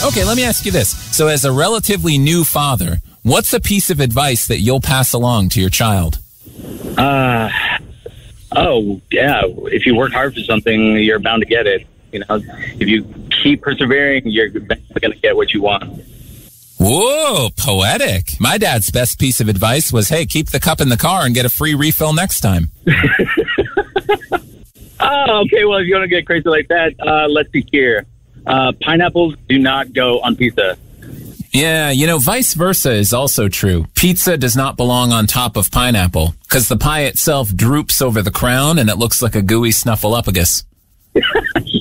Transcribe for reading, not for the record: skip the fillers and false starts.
Okay, let me ask you this. So as a relatively new father, what's a piece of advice that you'll pass along to your child? If you work hard for something, you're bound to get it. If you keep persevering, you're eventually going to get what you want. Whoa, poetic. My dad's best piece of advice was, hey, keep the cup in the car and get a free refill next time. Oh, okay. Well, if you want to get crazy like that, let's see here. Pineapples do not go on pizza. Yeah, vice versa is also true. Pizza does not belong on top of pineapple because the pie itself droops over the crown and it looks like a gooey snuffleupagus.